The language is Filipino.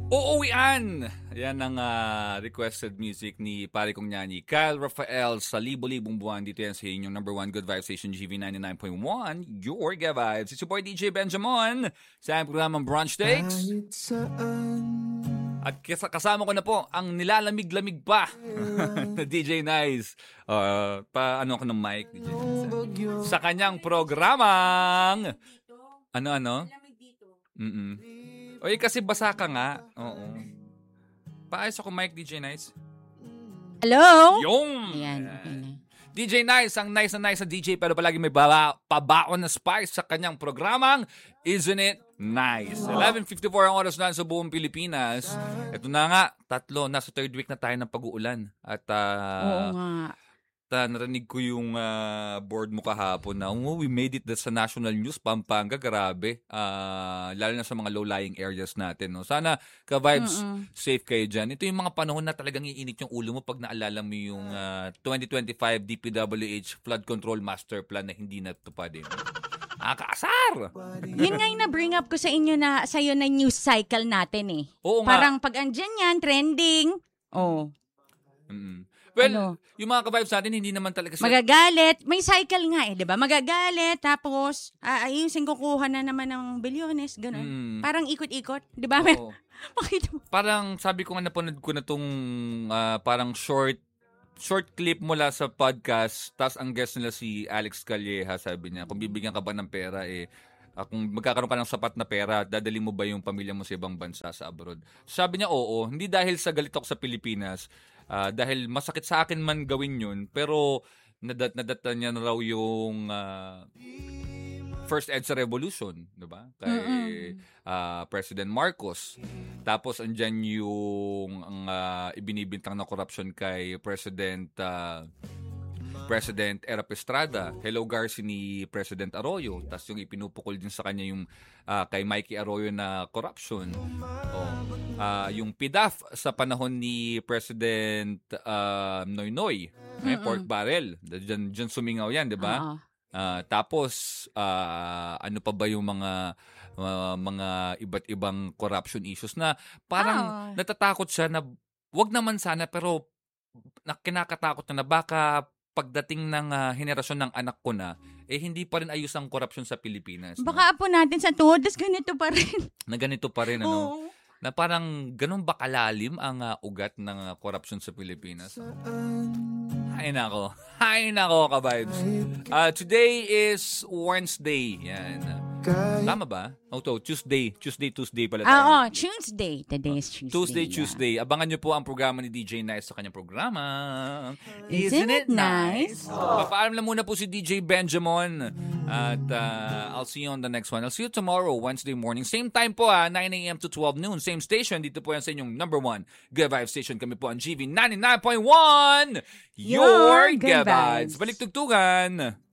Uuwian! Yan ang requested music ni pare kong nyani, Kyle Rafael sa Libo-Libong Buwan. Dito yan sa inyong number 1 Good Vibes Station, GV 99.1, your Good Vibes. It's your boy DJ Benjamin sa aming programang Brunch Takes. At kasama ko na po ang nilalamig-lamig pa na DJ Nice. Paano ako ng mic, DJ Nice? Sa kanyang programang... Ano? Oy, kasi basa ka nga. Oo. Paayos ako mic, DJ Nice. Hello? Yung! Ayan, okay na. DJ Nice, ang nice na DJ pero palagi may pabaon na spice sa kanyang programang Isn't It Nice? 11:54 ang oras na sa buong Pilipinas. Ito na nga, nasa third week na tayo ng pag-uulan. At Oo nga. narinig ko yung board mo kahapon na we made it sa national news, Pampanga, grabe. Lalo na sa mga low-lying areas natin. No? Sana ka-vibes, safe kayo dyan. Ito yung mga panahon na talagang iinit yung ulo mo pag naalala mo yung 2025 DPWH Flood Control Master Plan na hindi natupad. Nakakaasar! Yun nga yung na-bring up ko sa inyo sa'yo na news cycle natin eh. Oo nga. Parang pag andyan yan, trending. Oh. Well, yung mga ka-vibes natin, hindi naman talaga... Magagalit. May cycle nga di ba? Magagalit, tapos, ayusin kukuha na naman ng bilyones, gano'n. Parang ikot-ikot, di ba? Parang, sabi ko nga, napanood ko na tong parang short clip mula sa podcast, tapos ang guest nila si Alex Calleja, sabi niya, kung bibigyan ka ba ng pera, kung magkakaroon ka ng sapat na pera, dadali mo ba yung pamilya mo sa ibang bansa sa abroad? Sabi niya, oo. Hindi dahil sa galit ako sa Pilipinas, dahil masakit sa akin man gawin yun, pero nadata niya na raw yung First EDSA Revolution, diba? Kay President Marcos. Tapos andyan yung ibinibintang na corruption kay President Erap Estrada, Hello Garci ni President Arroyo, tapos yung ipinupukol din sa kanya yung kay Mikey Arroyo na corruption. Yung PDAF sa panahon ni President Noynoy, pork barrel, dyan sumingaw yan, di ba? Tapos, ano pa ba yung mga iba't ibang corruption issues na parang natatakot siya na wag naman sana, pero kinakatakot na baka pagdating ng henerasyon ng anak ko na, hindi pa rin ayos ang korupsyon sa Pilipinas. Baka apo natin sa todas, ganito pa rin. Na ganito pa rin, ano? Na parang ganun ba kalalim ang ugat ng korupsyon sa Pilipinas? Hay nako, ka-vibes. Today is Wednesday. Yan. Tama ba? Tuesday pala tayo. Oo, Tuesday. Today is Tuesday. Tuesday. Abangan nyo po ang programa ni DJ Nice sa kanyang programa. Isn't it nice? Papaalam lang muna po si DJ Benjamin. At I'll see you on the next one. I'll see you tomorrow, Wednesday morning. Same time po 9 a.m. to 12 noon. Same station. Dito po yan sa inyong number 1 Good Vibes Station. Kami po ang GV 99.1. Your Good Vibes. Balik tugtugan.